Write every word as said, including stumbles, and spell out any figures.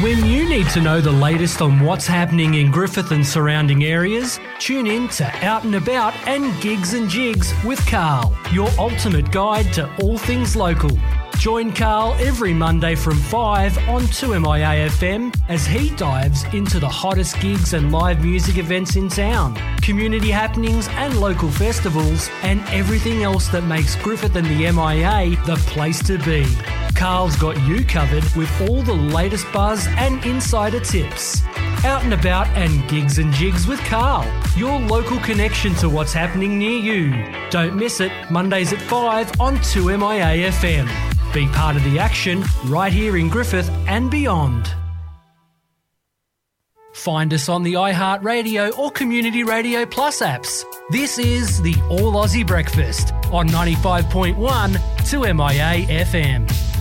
When you need to know the latest on what's happening in Griffith and surrounding areas, tune in to Out and About and Gigs and Jigs with Carl, your ultimate guide to all things local. Join Carl every Monday from five on two M I A F M as he dives into the hottest gigs and live music events in town, community happenings and local festivals, and everything else that makes Griffith and the M I A the place to be. Carl's got you covered with all the latest buzz and insider tips. Out and About and Gigs and Jigs with Carl, your local connection to what's happening near you. Don't miss it, Mondays at five on two M I A F M. Be part of the action right here in Griffith and beyond. Find us on the iHeartRadio or Community Radio Plus apps. This is the All Aussie Breakfast on ninety-five point one two M I A F M.